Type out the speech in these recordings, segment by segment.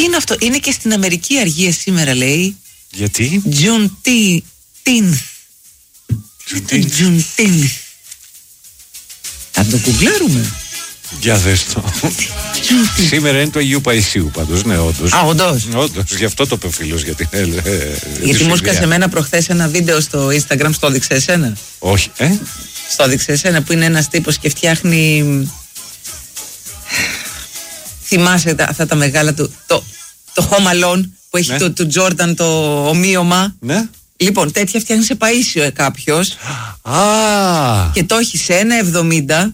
είναι αυτό? Είναι και στην Αμερική αργία σήμερα, λέει. Γιατί? Juneteenth. Θα το κουγκλάρουμε. Για δες το. Σήμερα είναι το Αγίου Παϊσίου πάντως, ναι, όντως. Α, όντως. Γι' αυτό το είπε ο φίλος. Γιατί μου έσκασε εμένα προχθές ένα βίντεο στο Instagram, στο έδειξε εσένα? Όχι, Στο έδειξε εσένα, που είναι ένας τύπος και φτιάχνει. Θυμάσαι αυτά τα μεγάλα του. Το Home Alone που έχει του Jordan το ομοίωμα. Ναι. Λοιπόν, τέτοια φτιάχνει σε Παΐσιο κάποιος. Και το έχει σε 1,70.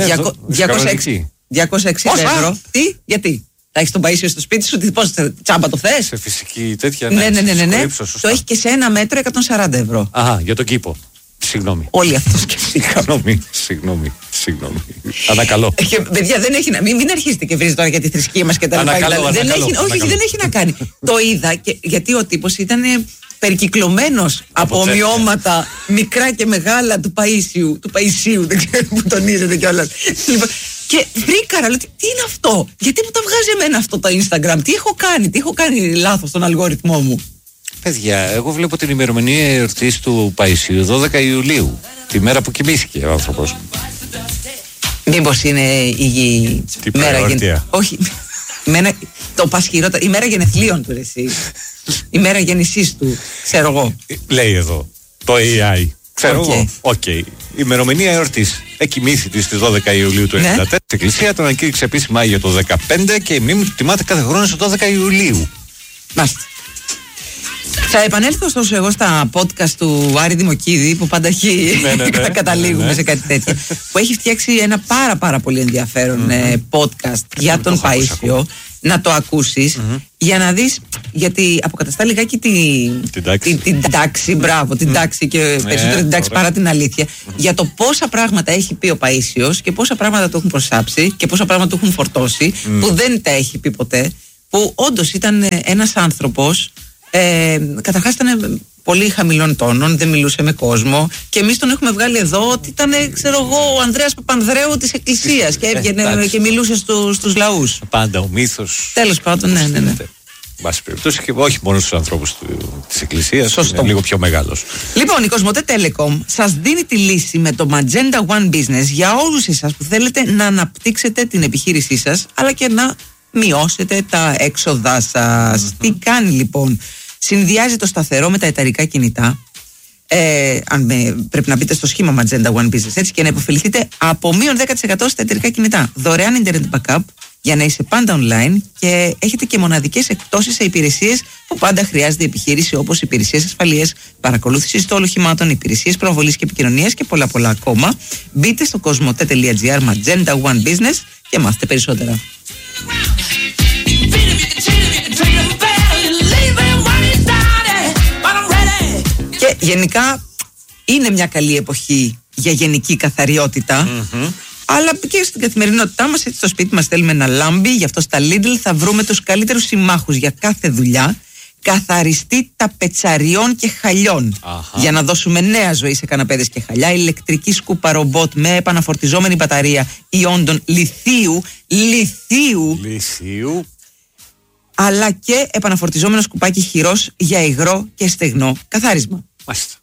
260 ευρώ. Τι, γιατί? Θα έχεις τον Παΐσιο στο σπίτι σου, πώς τσάμπα το θες? Σε φυσική τέτοια. Ναι. Το έχει και σε 1 μέτρο 140 ευρώ. Αχα, για τον κήπο. Συγγνώμη. Όλοι αυτό σκεφτήκαμε. Συγγνώμη. Ανακαλώ. Παιδιά, δεν έχει να. Μην αρχίσετε και βρίζετε τώρα για τη θρησκεία μας και τα λοιπά. Όχι, δεν έχει να κάνει. Το είδα γιατί ο τύπος ήταν περικυκλωμένος από ομοιώματα μικρά και μεγάλα του Παΐσιου, δεν ξέρω που τονίζεται κιόλας. Και βρήκα, λέω, τι είναι αυτό? Γιατί μου τα βγάζει εμένα αυτό το Instagram? Τι έχω κάνει λάθος στον αλγόριθμό μου? Παιδιά, εγώ βλέπω την ημερομηνία εορτής του Παϊσίου 12 Ιουλίου, τη μέρα που κοιμήθηκε ο άνθρωπος. Μήπως είναι η μέρα γεννηθλίων? Όχι, το πασχυρότερο, η μέρα γενεθλίων του, εσύ. Η μέρα γεννησής του, ξέρω εγώ. Λέει εδώ το AI. Ξέρω εγώ. Οκ. Η ημερομηνία εορτής εκοιμήθητη στις 12 Ιουλίου του 1994. Η Εκκλησία τον ανακήρυξε επίσημα Άγιο το 2015 και η μνήμη του τιμάται κάθε χρόνο στις 12 Ιουλίου. Μάλιστα. Θα επανέλθω ωστόσο εγώ στα podcast του Άρη Δημοκίδη, που πάντα καταλήγουμε σε κάτι τέτοιο, που έχει φτιάξει ένα πάρα πολύ ενδιαφέρον podcast για τον Παΐσιο. Να το ακούσεις για να δεις, γιατί αποκαταστά λιγάκι την τάξη, μπράβο, την τάξη και περισσότερο την τάξη παρά την αλήθεια, για το πόσα πράγματα έχει πει ο Παΐσιος και πόσα πράγματα του έχουν προσάψει και πόσα πράγματα του έχουν φορτώσει που δεν τα έχει πει ποτέ, που όντως ήταν ένας άνθρωπος. Καταρχάς ήταν πολύ χαμηλών τόνων, δεν μιλούσε με κόσμο και εμείς τον έχουμε βγάλει εδώ ότι ήταν, ξέρω εγώ, ο Ανδρέας Παπανδρέου της Εκκλησίας και έβγαινε και μιλούσε στους λαούς. Πάντα ο μύθος. Τέλος πάντων, ναι. Βάση περιπτώσει και όχι μόνο στους ανθρώπους της Εκκλησίας, είναι λίγο πιο μεγάλος. Λοιπόν, η Κοσμοτέ Telecom σας δίνει τη λύση με το Magenta One Business για όλους εσάς που θέλετε να αναπτύξετε την επιχείρησή σας, αλλά και να μειώσετε τα έξοδά σας. Τι κάνει λοιπόν? Συνδυάζει το σταθερό με τα εταιρικά κινητά. Πρέπει να μπείτε στο σχήμα Magenta One Business, έτσι, και να υποφεληθείτε από μείον 10% στα εταιρικά κινητά. Δωρεάν internet backup για να είσαι πάντα online και έχετε και μοναδικές εκπτώσεις σε υπηρεσίες που πάντα χρειάζεται η επιχείρηση, όπως υπηρεσίες ασφαλείας, παρακολούθηση των οχημάτων, υπηρεσίες προβολής και επικοινωνίας και πολλά ακόμα. Μπείτε στο cosmote.gr Magenta One Business και μάθετε περισσότερα. Και γενικά είναι μια καλή εποχή για γενική καθαριότητα, αλλά και στην καθημερινότητά μας, έτσι, στο σπίτι μας θέλουμε να λάμπει. Γι' αυτό στα Lidl θα βρούμε τους καλύτερους συμμάχους για κάθε δουλειά. Καθαριστή ταπετσαριών και χαλιών. Για να δώσουμε νέα ζωή σε καναπέδες και χαλιά. Ηλεκτρική σκούπα ρομπότ με επαναφορτιζόμενη μπαταρία ιόντων λιθίου. Αλλά και επαναφορτιζόμενο σκουπάκι χειρός για υγρό και στεγνό καθάρισμα. Μάλιστα.